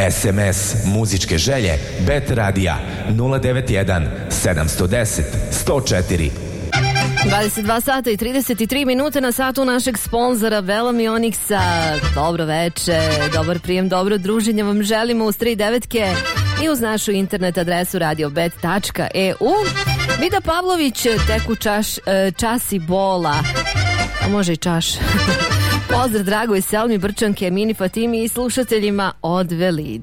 SMS muzičke želje Bet Radija 091 710 104. 22 sata i 33 minute na satu našeg sponzora Bellamy Onyxa. Dobro veče, dobar prijem, dobro druženje vam želimo uz 3 devetke i uz našu internet adresu radiobet.eu. Vida Pavlović, teku časi bola, a može i čaš. Pozdrav Dragoj, Selmi, Brčanke, Mini Fatimi i slušateljima od Velid.